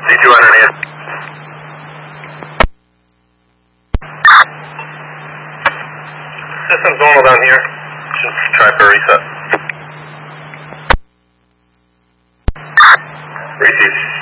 D200 in. System's normal down here. Just try for a reset. Received.